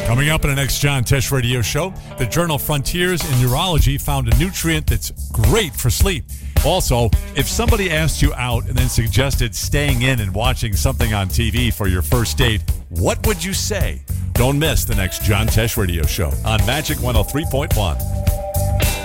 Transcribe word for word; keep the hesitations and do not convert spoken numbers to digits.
Coming up in the next John Tesh Radio show, the journal Frontiers in Neurology found a nutrient that's great for sleep. Also, if somebody asked you out and then suggested staying in and watching something on T V for your first date, what would you say? Don't miss the next John Tesh Radio show on Magic one oh three point one.